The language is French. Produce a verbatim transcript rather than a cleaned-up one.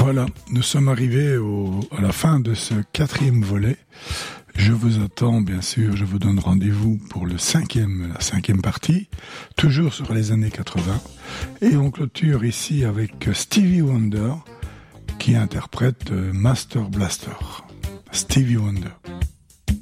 Voilà, nous sommes arrivés au, à la fin de ce quatrième volet. Je vous attends, bien sûr, je vous donne rendez-vous pour le cinquième, la cinquième partie, toujours sur les années quatre-vingts. Et on clôture ici avec Stevie Wonder, qui interprète Master Blaster. Stevie Wonder.